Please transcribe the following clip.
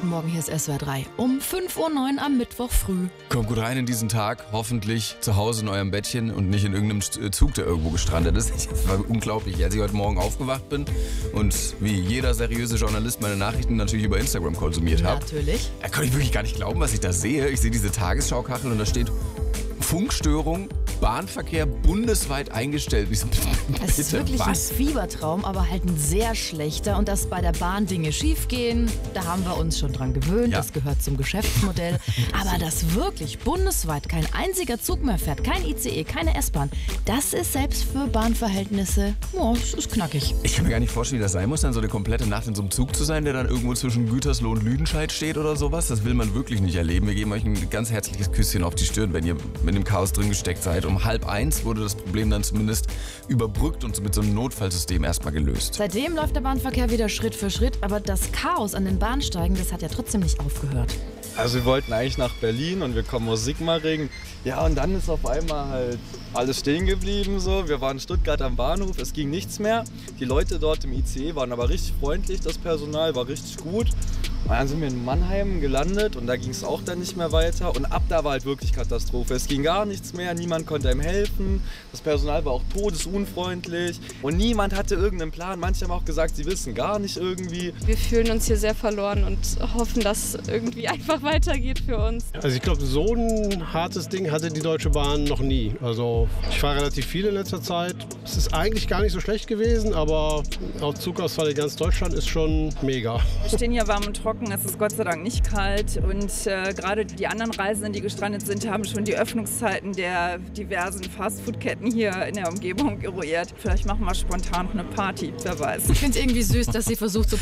Morgen, hier ist SWR 3. Um 5:09 Uhr am Mittwoch früh. Kommt gut rein in diesen Tag, hoffentlich zu Hause in eurem Bettchen und nicht in irgendeinem Zug, der irgendwo gestrandet ist. Das war unglaublich, als ich heute Morgen aufgewacht bin und wie jeder seriöse Journalist meine Nachrichten natürlich über Instagram konsumiert habe. Natürlich. Da konnte ich wirklich gar nicht glauben, was ich da sehe. Ich sehe diese Tagesschaukachel und da steht Funkstörung, Bahnverkehr bundesweit eingestellt. Es ist wirklich ein Fiebertraum, aber halt ein sehr schlechter. Und dass bei der Bahn Dinge schiefgehen, da haben wir uns schon dran gewöhnt. Ja. Das gehört zum Geschäftsmodell. Aber dass wirklich bundesweit kein einziger Zug mehr fährt, kein ICE, keine S-Bahn, das ist selbst für Bahnverhältnisse, das ist knackig. Ich kann mir gar nicht vorstellen, wie das sein muss, dann so eine komplette Nacht in so einem Zug zu sein, der dann irgendwo zwischen Gütersloh und Lüdenscheid steht oder sowas. Das will man wirklich nicht erleben. Wir geben euch ein ganz herzliches Küsschen auf die Stirn, wenn ihr mit dem Chaos drin gesteckt seid. Um 12:30 wurde das Problem dann zumindest überbrückt und mit so einem Notfallsystem erstmal gelöst. Seitdem läuft der Bahnverkehr wieder Schritt für Schritt, aber das Chaos an den Bahnsteigen, das hat ja trotzdem nicht aufgehört. Also wir wollten eigentlich nach Berlin und wir kommen aus Sigmaringen. Ja, und dann ist auf einmal halt alles stehen geblieben so. Wir waren in Stuttgart am Bahnhof, es ging nichts mehr. Die Leute dort im ICE waren aber richtig freundlich, das Personal war richtig gut. Und dann sind wir in Mannheim gelandet und da ging es auch dann nicht mehr weiter. Und ab da war halt wirklich Katastrophe. Es ging gar nichts mehr, niemand konnte einem helfen. Das Personal war auch todesunfreundlich und niemand hatte irgendeinen Plan. Manche haben auch gesagt, sie wissen gar nicht irgendwie. Wir fühlen uns hier sehr verloren und hoffen, dass es irgendwie einfach weitergeht für uns. Also ich glaube, so ein hartes Ding hatte die Deutsche Bahn noch nie. Also ich fahre relativ viel in letzter Zeit. Es ist eigentlich gar nicht so schlecht gewesen, aber auch Zugausfall in ganz Deutschland ist schon mega. Wir stehen hier warm und trocken, es ist Gott sei Dank nicht kalt und gerade die anderen Reisenden, die gestrandet sind, haben schon die Öffnungszeiten der diversen Fastfood-Ketten hier in der Umgebung eruiert. Vielleicht machen wir spontan noch eine Party, wer weiß. Ich finde es irgendwie süß, dass sie versucht, so